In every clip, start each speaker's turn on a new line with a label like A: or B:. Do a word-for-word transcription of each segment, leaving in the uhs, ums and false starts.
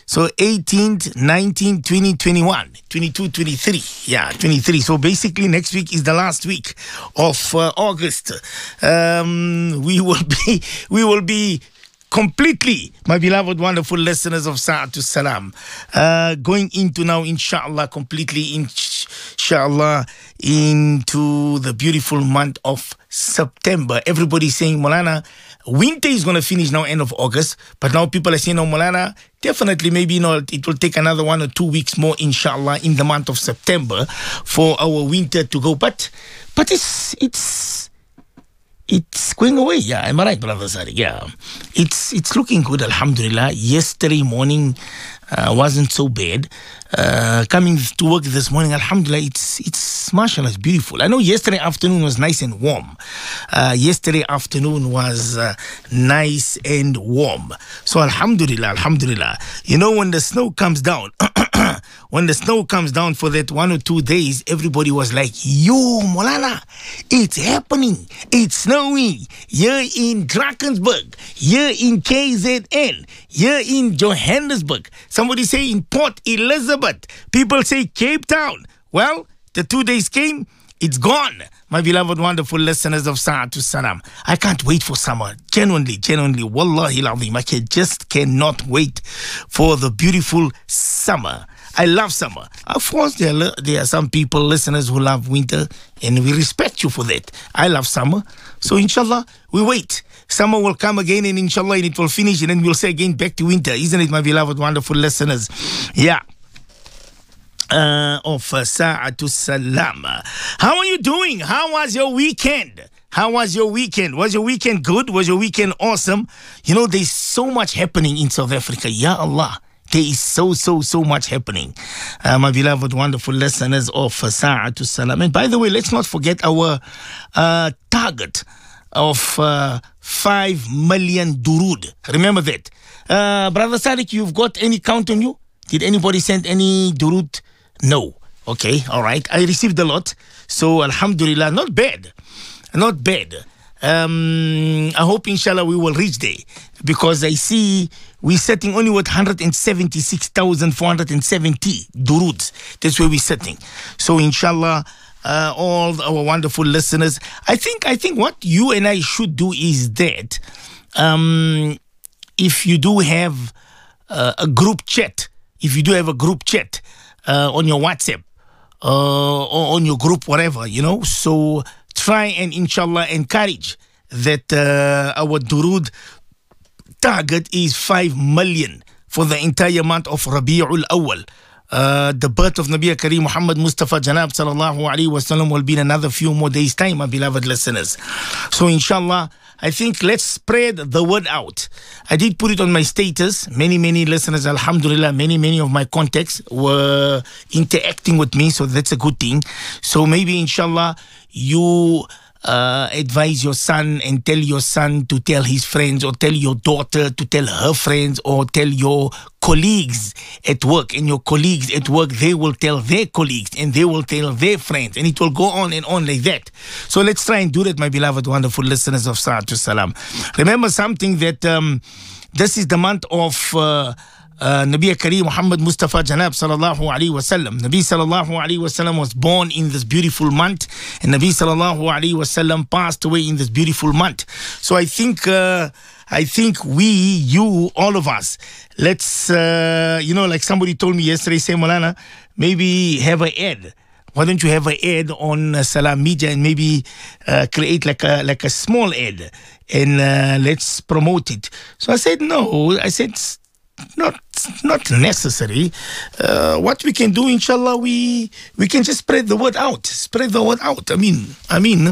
A: So eighteenth, nineteenth, twentieth, twenty-one, twenty-two, twenty-three. Yeah, twenty-three. So basically next week is the last week of uh, August. Um, we will be, we will be completely, my beloved, wonderful listeners of Sa'atu Salam, uh, going into now, inshallah, completely, inshallah, into the beautiful month of September. Everybody's saying, Maulana, winter is going to finish now, end of August. But now people are saying, no, Maulana, definitely, maybe, you know, it will take another one or two weeks more, inshallah, in the month of September for our winter to go. But, but it's, it's, It's going away, yeah. Am I right, Brother Sadiq? Yeah. It's it's looking good, alhamdulillah. Yesterday morning uh, wasn't so bad. Uh, coming to work this morning, alhamdulillah, it's, it's mashallah, it's beautiful. I know yesterday afternoon was nice and warm. Uh, yesterday afternoon was uh, nice and warm. So alhamdulillah, alhamdulillah. You know, when the snow comes down, when the snow comes down for that one or two days, everybody was like, yo, Maulana, it's happening. It's snowing here in Drakensberg, here in K Z N, here in Johannesburg. Somebody say in Port Elizabeth. People say Cape Town. Well, the two days came, it's gone. My beloved, wonderful listeners of Sa'atu Salam. I can't wait for summer. Genuinely, genuinely, wallahi al-azim. I can, just cannot wait for the beautiful summer. I love summer. Of course, there are, there are some people, listeners, who love winter, and we respect you for that. I love summer. So, inshallah, we wait. Summer will come again, and inshallah, and it will finish, and then we'll say again, back to winter. Isn't it, my beloved, wonderful listeners? Yeah. Uh, of uh, Sa'atu Salam. How are you doing? How was your weekend? How was your weekend? Was your weekend good? Was your weekend awesome? You know, there's so much happening in South Africa. Ya Allah. There is so, so, so much happening. Uh, my beloved, wonderful listeners of uh, Sa'atu Salam. And by the way, let's not forget our uh, target of uh, five million durud. Remember that. Uh, Brother Sadiq, you've got any count on you? Did anybody send any durud? No. Okay, all right. I received a lot. So, alhamdulillah, not bad. Not bad. Um, I hope, inshallah, we will reach there. Because I see we're setting only with one hundred seventy-six thousand four hundred seventy duruds. That's where we're setting. So, inshallah, uh, all our wonderful listeners, I think I think what you and I should do is that um, if you do have uh, a group chat, if you do have a group chat uh, on your WhatsApp uh, or on your group, whatever, you know, so try and inshallah encourage that uh, our durud target is five million for the entire month of Rabi'ul Awwal. Uh, the birth of Nabi Kareem Muhammad Mustafa Janab sallallahu alayhi wa sallam will be in another few more days' time, my beloved listeners. So inshallah, I think let's spread the word out. I did put it on my status. Many, many listeners, alhamdulillah, many, many of my contacts were interacting with me, so that's a good thing. So maybe inshallah, you Uh, advise your son and tell your son to tell his friends, or tell your daughter to tell her friends, or tell your colleagues at work, and your colleagues at work, they will tell their colleagues, and they will tell their friends, and it will go on and on like that. So let's try and do that, my beloved, wonderful listeners of Sa'atu Salam. Remember something that um, this is the month of uh, Uh, Nabi Kareem Muhammad Mustafa Janab sallallahu alayhi wa sallam. Nabi sallallahu alayhi wa sallam was born in this beautiful month, and Nabi sallallahu alayhi wa sallam passed away in this beautiful month. So I think uh, I think we, you, all of us, let's uh, you know, like somebody told me yesterday, say, Maulana, maybe have an ad. Why don't you have an ad on uh, Salam Media, and maybe uh, create like a like a small ad, and uh, let's promote it. So I said no. I said not not necessary. Uh, what we can do, inshallah, we we can just spread the word out. Spread the word out. I mean, I mean,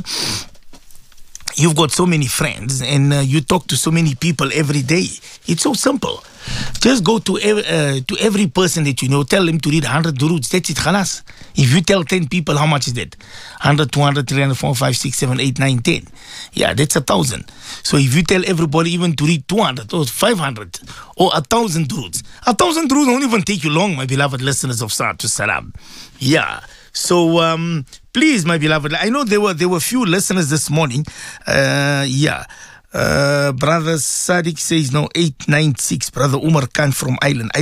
A: you've got so many friends, and uh, you talk to so many people every day. It's so simple. Just go to every, uh, to every person that you know, tell them to read one hundred duruds. That's it, khalas. If you tell ten people, how much is that? one hundred, two hundred, three hundred, four hundred, five hundred, six hundred, seven hundred, eight hundred, nine hundred, ten. Yeah, that's a thousand. So if you tell everybody even to read two hundred or five hundred or a thousand duruds, a thousand duruds won't even take you long, my beloved listeners of Sa'atu Salam. Yeah. So um, please, my beloved, I know there were there were few listeners this morning. Uh, yeah. Uh, Brother Sadiq says no, eight nine six. Brother Umar Khan from Ireland.